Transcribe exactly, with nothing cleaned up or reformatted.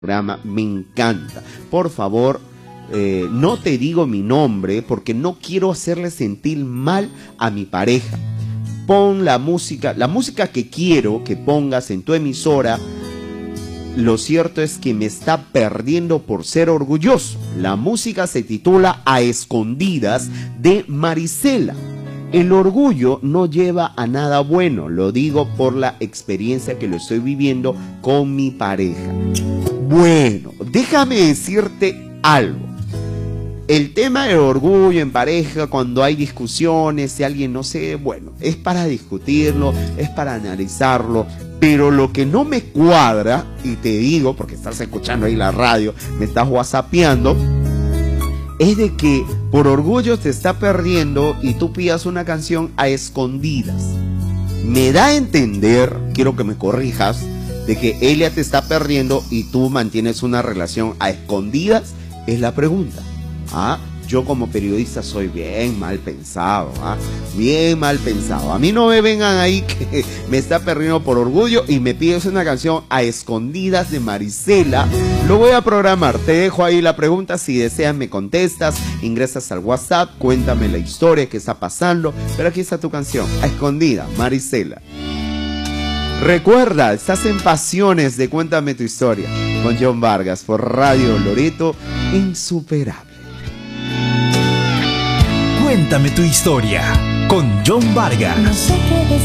programa, me encanta. Por favor, eh, no te digo mi nombre porque no quiero hacerle sentir mal a mi pareja. Pon la música, la música que quiero que pongas en tu emisora. Lo cierto es que me está perdiendo por ser orgulloso. La música se titula A Escondidas de Marisela. El orgullo no lleva a nada bueno, lo digo por la experiencia que lo estoy viviendo con mi pareja. Bueno, déjame decirte algo. El tema del orgullo en pareja, cuando hay discusiones, si alguien no sé, bueno, es para discutirlo, es para analizarlo, pero lo que no me cuadra, y te digo, porque estás escuchando ahí la radio, me estás whatsappeando, es de que por orgullo te está perdiendo y tú pidas una canción a escondidas. Me da a entender, quiero que me corrijas, de que ella te está perdiendo y tú mantienes una relación a escondidas, es la pregunta. ¿Ah? Yo como periodista soy bien mal pensado, ¿ah? Bien mal pensado. A mí no me vengan ahí que me está perdiendo por orgullo y me pides una canción a escondidas de Marisela. Lo voy a programar. Te dejo ahí la pregunta. Si deseas me contestas, ingresas al WhatsApp, cuéntame la historia que está pasando. Pero aquí está tu canción, a escondidas, Marisela. Recuerda, estás en Pasiones de Cuéntame tu Historia con John Vargas por Radio Loreto, insuperable. Cuéntame tu historia con John Vargas. No sé qué